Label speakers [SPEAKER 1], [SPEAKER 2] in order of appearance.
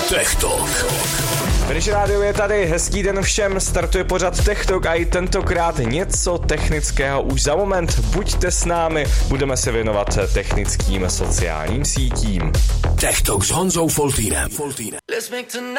[SPEAKER 1] Tech Talk.
[SPEAKER 2] British Radio je tady, hezký den všem, startuje pořad Tech Talk a i tentokrát něco technického už za moment. Buďte s námi, budeme se věnovat technickým sociálním sítím.
[SPEAKER 1] Tech Talk s Honzou Foltýnem.